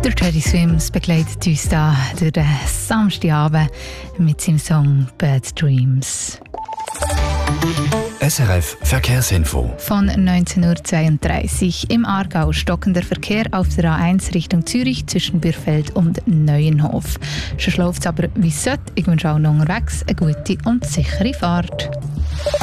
Der Teddy Swims begleitet uns da durch den Samstagabend mit seinem Song Bad Dreams. SRF Verkehrsinfo. Von 19.32 Uhr im Aargau stockender Verkehr auf der A1 Richtung Zürich zwischen Bürfeld und Neuenhof. Schon läuft es aber wie es sollte. Ich wünsche auch noch unterwegs eine gute und sichere Fahrt.